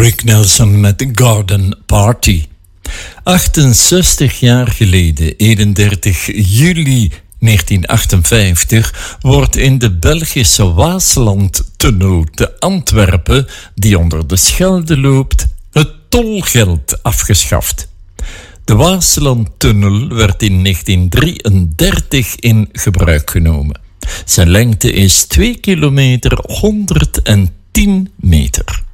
Rick Nelson met Garden Party. 68 jaar geleden, 31 juli 1958, wordt in de Belgische Waaslandtunnel te Antwerpen, die onder de Schelde loopt, het tolgeld afgeschaft. De Waaslandtunnel werd in 1933 in gebruik genomen. Zijn lengte is 2 kilometer 110 meter.